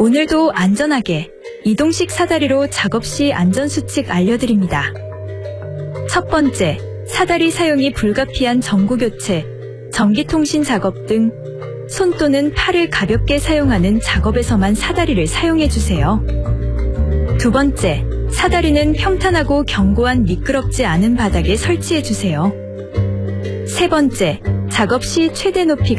오늘도 안전하게 이동식 사다리로 작업 시 안전수칙 알려드립니다. 첫 번째, 사다리 사용이 불가피한 전구교체, 전기통신 작업 등 손 또는 팔을 가볍게 사용하는 작업에서만 사다리를 사용해주세요. 두 번째, 사다리는 평탄하고 견고한 미끄럽지 않은 바닥에 설치해주세요. 세 번째, 작업 시 최대 높이가